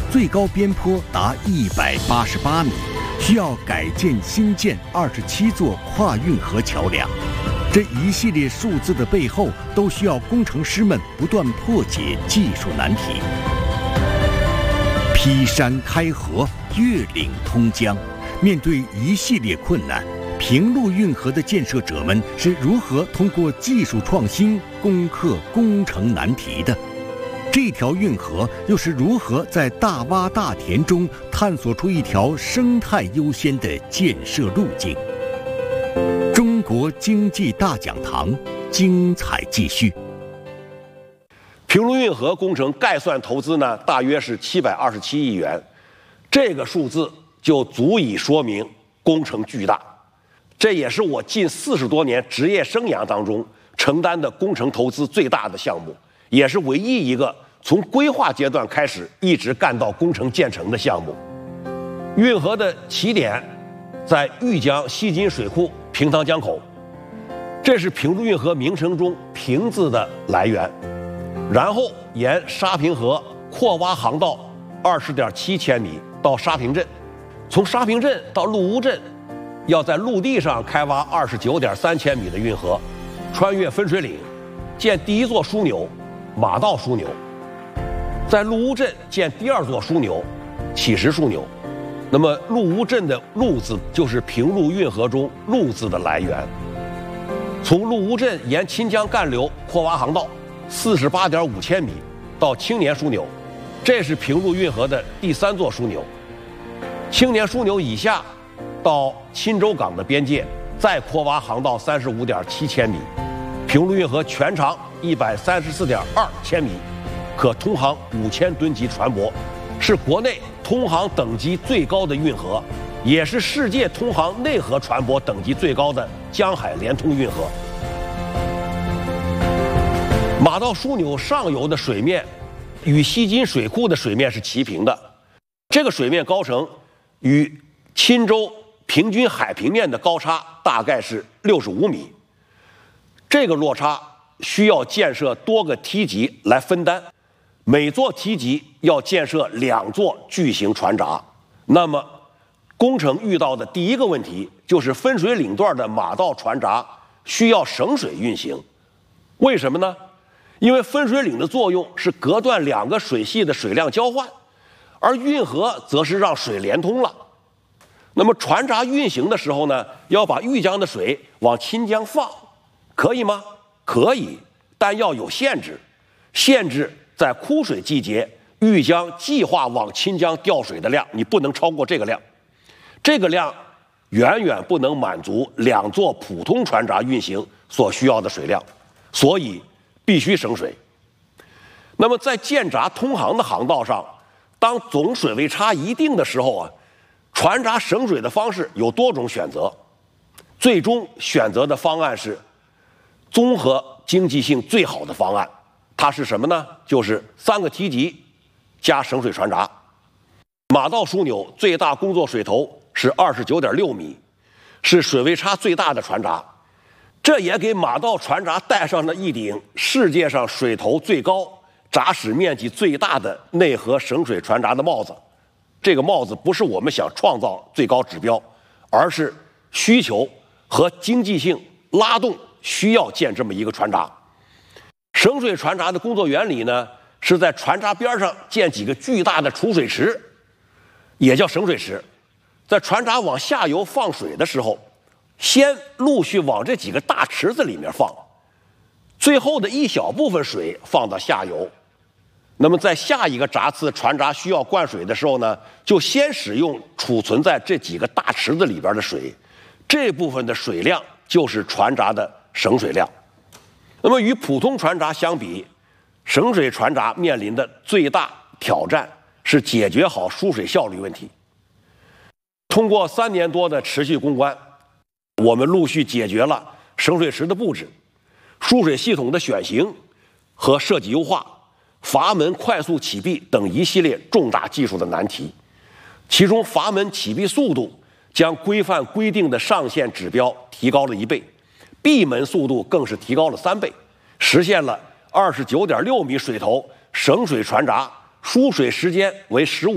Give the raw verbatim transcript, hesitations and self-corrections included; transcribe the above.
最高边坡达一百八十八米，需要改建新建二十七座跨运河桥梁。这一系列数字的背后，都需要工程师们不断破解技术难题。劈山开河，越岭通江，面对一系列困难，平陆运河的建设者们是如何通过技术创新攻克工程难题的？这条运河又是如何在大洼大田中探索出一条生态优先的建设路径？中国经济大讲堂精彩继续。 平陆运河工程概算投资呢，大约是七百二十七亿元，这个数字就足以说明工程巨大。这也是我近四十多年职业生涯当中承担的工程投资最大的项目，也是唯一一个从规划阶段开始一直干到工程建成的项目。运河的起点在豫江西津水库平塘江口，这是平陆运河名称中“平”字的来源。然后沿沙平河扩挖航道二十点七千米到沙平镇，从沙平镇到陆屋镇，要在陆地上开挖二十九点三千米的运河，穿越分水岭，建第一座枢纽马道枢纽，在陆屋镇建第二座枢纽乞石枢纽。那么陆屋镇的“陆”字就是平陆运河中“陆”字的来源。从陆屋镇沿秦江干流扩挖航道四十八点五千米到青年枢纽，这是平陆运河的第三座枢纽。青年枢纽以下到钦州港的边界，再扩挖航道三十五点七千米。平陆运河全长一百三十四点二千米，可通航五千吨级船舶，是国内通航等级最高的运河，也是世界通航内河船舶等级最高的江海联通运河。马道枢纽上游的水面与西津水库的水面是齐平的，这个水面高程与钦州平均海平面的高差大概是六十五米，这个落差需要建设多个梯级来分担，每座梯级要建设两座巨型船闸。那么工程遇到的第一个问题就是分水岭段的马道船闸需要省水运行。为什么呢？因为分水岭的作用是隔断两个水系的水量交换，而运河则是让水连通了。那么船闸运行的时候呢，要把豫江的水往钦江放，可以吗？可以，但要有限制，限制在枯水季节豫江计划往钦江调水的量，你不能超过这个量，这个量远远不能满足两座普通船闸运行所需要的水量，所以必须省水。那么在建闸通航的航道上，当总水位差一定的时候啊，船闸省水的方式有多种选择，最终选择的方案是综合经济性最好的方案。它是什么呢？就是三个梯级加省水船闸。马道枢纽最大工作水头是二十九点六米，是水位差最大的船闸。这也给马道船闸戴上了一顶世界上水头最高、闸室面积最大的内河省水船闸的帽子。这个帽子不是我们想创造最高指标，而是需求和经济性拉动需要建这么一个船闸。省水船闸的工作原理呢，是在船闸边上建几个巨大的储水池，也叫省水池。在船闸往下游放水的时候，先陆续往这几个大池子里面放，最后的一小部分水放到下游。那么在下一个闸次船闸需要灌水的时候呢，就先使用储存在这几个大池子里边的水，这部分的水量就是船闸的省水量。那么与普通船闸相比，省水船闸面临的最大挑战是解决好输水效率问题。通过三年多的持续攻关，我们陆续解决了省水池的布置、输水系统的选型和设计优化、阀门快速启闭等一系列重大技术的难题。其中阀门启闭速度将规范规定的上限指标提高了一倍，闭门速度更是提高了三倍，实现了二十九点六米水头省水船闸输水时间为十五